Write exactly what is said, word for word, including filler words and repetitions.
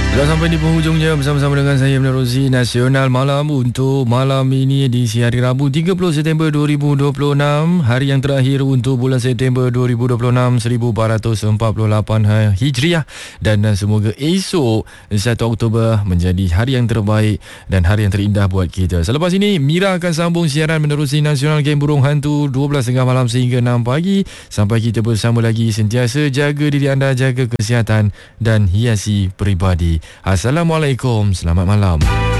Dah sampai di penghujungnya bersama-sama dengan saya Menerusi Nasional Malam untuk malam ini edisi hari Rabu tiga puluh September dua ribu dua puluh enam, hari yang terakhir untuk bulan September dua ribu dua puluh enam seribu empat ratus empat puluh lapan Hijriah, dan semoga esok satu Oktober menjadi hari yang terbaik dan hari yang terindah buat kita. Selepas ini Mira akan sambung siaran Menerusi Nasional Game Burung Hantu dua belas tiga puluh malam sehingga enam pagi. Sampai kita bersama lagi, sentiasa jaga diri anda, jaga kesihatan dan hiasi peribadi. Assalamualaikum, selamat malam.